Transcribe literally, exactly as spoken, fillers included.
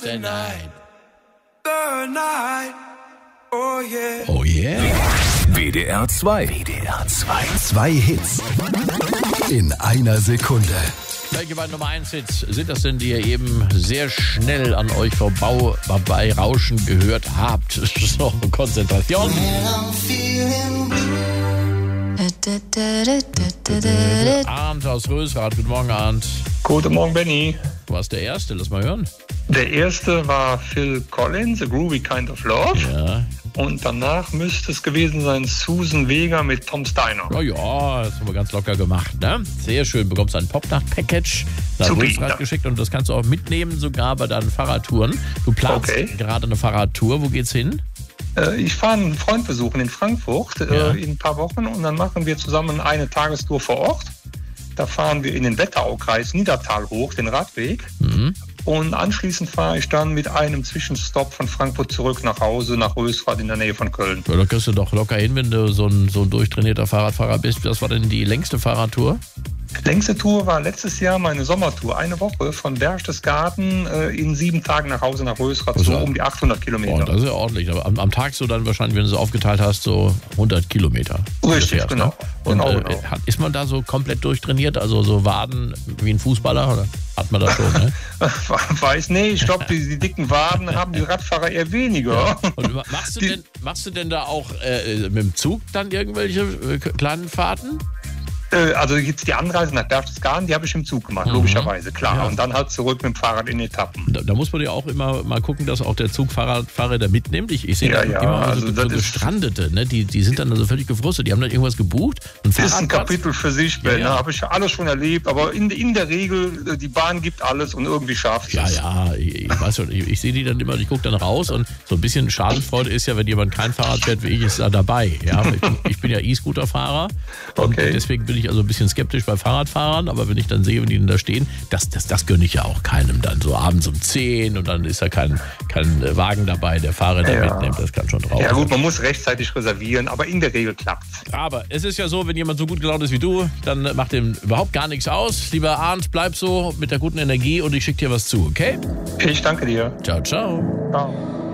the night. The night. Oh yeah. Oh yeah. W D R zwei. W D R zwei. Zwei Hits in einer Sekunde. Welche beiden Nummer eins Hits sind das denn, die ihr eben sehr schnell an euch vorbei, vorbei rauschen gehört habt? So, Konzentration. Arndt aus Rösrath. Guten Morgen, Arndt. Guten Morgen, Benny. Du warst der Erste, lass mal hören. Der erste war Phil Collins, A Groovy Kind of Love. Ja. Und danach müsste es gewesen sein Susan Vega mit Tom Steiner. Oh ja, das haben wir ganz locker gemacht, ne? Sehr schön. Bekommst ein Popnacht-Package nach Rösrath ja. geschickt und das kannst du auch mitnehmen, sogar bei deinen Fahrradtouren. Du planst Okay. gerade eine Fahrradtour. Wo geht's hin? Äh, ich fahre einen Freund besuchen in Frankfurt Ja. äh, in ein paar Wochen und dann machen wir zusammen eine Tagestour vor Ort. Da fahren wir in den Wetteraukreis Niedertal hoch, den Radweg. Mhm. Und anschließend fahre ich dann mit einem Zwischenstopp von Frankfurt zurück nach Hause, nach Rösrath in der Nähe von Köln. Ja, da kriegst du doch locker hin, wenn du so ein, so ein durchtrainierter Fahrradfahrer bist. Was war denn die längste Fahrradtour? Längste Tour war letztes Jahr meine Sommertour. Eine Woche von Berchtesgaden äh, in sieben Tagen nach Hause nach Rösrath, so Also, um die achthundert Oh, Kilometer. das ist ja ordentlich. Aber am, am Tag so dann wahrscheinlich, wenn du es aufgeteilt hast, so hundert Kilometer. Richtig, fährst, genau. Ne? Und Genau, äh, genau. hat, ist man da so komplett durchtrainiert? Also so Waden wie ein Fußballer? Oder hat man das schon, ne? Weiß, nee, ich glaube, die, die dicken Waden haben die Radfahrer eher weniger. Und ma- machst du, Die- denn, machst du denn da auch äh, mit dem Zug dann irgendwelche äh, kleinen Fahrten? Äh, also jetzt die Anreise nach Berchtesgaden, die habe ich im Zug gemacht, Mhm. logischerweise, klar. Ja. Und dann halt zurück mit dem Fahrrad in Etappen. Da, da muss man ja auch immer mal gucken, dass auch der Zugfahrer da mitnimmt. Ich, ich sehe Ja, da ja, immer also so, so das ist- Gestrandete, ne? die, die sind dann also völlig gefrustet. Die haben dann irgendwas gebucht. Ein Das ist ein Fahrradplatz. Kapitel für sich, Ben. Ja, ja. Habe ich alles schon erlebt. Aber in, in der Regel, äh, die Bahn gibt alles und irgendwie schafft Ja, es. ja, ich, ich weiß schon, ich, ich sehe die dann immer, ich gucke dann raus und so ein bisschen Schadenfreude ist ja, wenn jemand kein Fahrrad fährt wie ich, ist da dabei. Ja, ich, bin- ich bin ja E-Scooter-Fahrer und Okay. deswegen bin ich also ein bisschen skeptisch bei Fahrradfahrern, aber wenn ich dann sehe, wenn die denn da stehen, das, das, das gönne ich ja auch keinem dann so abends um zehn und dann ist da kein, kein äh, Wagen dabei, der Fahrer, der Ja. mitnimmt, das kann schon drauf. Ja gut, man muss rechtzeitig reservieren, aber in der Regel klappt's. Aber es ist ja so, wenn jemand so gut gelaunt ist wie du, dann macht dem überhaupt gar nichts aus. Lieber Arndt, bleib so mit der guten Energie und ich schicke dir was zu, okay? Ich danke dir. Ciao, ciao. Ciao.